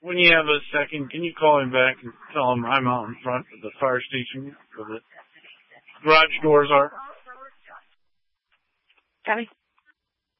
when you have a second, can you call him back and tell him I'm out in front of the fire station where the garage doors are? Copy.